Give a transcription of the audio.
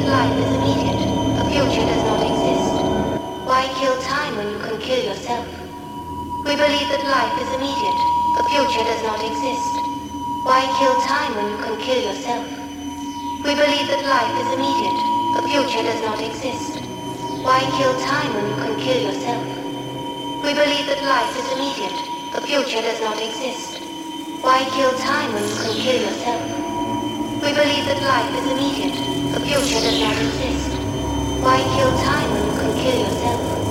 life is immediate. The future does not exist. Why kill time when you can kill yourself? We believe that life is immediate. The future does not exist. Why kill time when you can kill yourself? We believe that life is immediate. The future does not exist. Why kill time when you can kill yourself? We believe that life is immediate. The future does not exist. Why kill time when you can kill yourself? We believe that life is immediate. The future does not exist. Why kill time when you can kill yourself?